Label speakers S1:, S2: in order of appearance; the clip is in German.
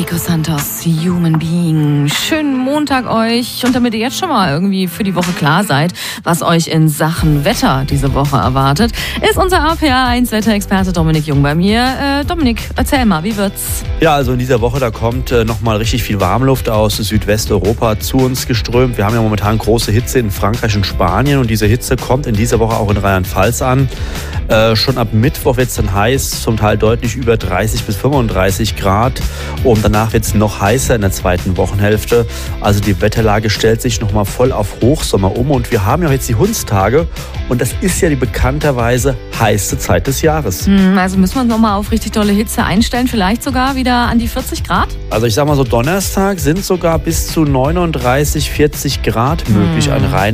S1: Chris Santos, Human Being. Schönen Montag euch. Und damit ihr jetzt schon mal irgendwie für die Woche klar seid, was euch in Sachen Wetter diese Woche erwartet, ist unser RPA1 Wetterexperte Dominik Jung bei mir. Dominik, erzähl mal, wie wird's?
S2: Ja, also in dieser Woche, da kommt nochmal richtig viel Warmluft aus Südwesteuropa zu uns geströmt. Wir haben ja momentan große Hitze in Frankreich und Spanien und diese Hitze kommt in dieser Woche auch in Rheinland-Pfalz an. Schon ab Mittwoch wird es dann heiß, zum Teil deutlich über 30 bis 35 Grad. Und danach wird es noch heißer in der zweiten Wochenhälfte. Also die Wetterlage stellt sich nochmal voll auf Hochsommer um. Und wir haben ja jetzt die Hundstage. Und das ist ja die bekannterweise heiße Zeit des Jahres.
S1: Also müssen wir uns nochmal auf richtig tolle Hitze einstellen. Vielleicht sogar wieder an die 40 Grad?
S2: Also ich sag mal so, Donnerstag sind sogar bis zu 39, 40 Grad möglich. Ein rein